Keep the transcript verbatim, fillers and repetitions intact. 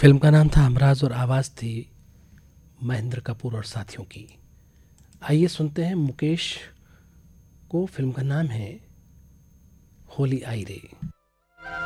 Film का नाम था हमराज और आवाज़ थी महेंद्र कपूर और साथियों की। आइए सुनते हैं मुकेश को। फिल्म का नाम है होली आई रे।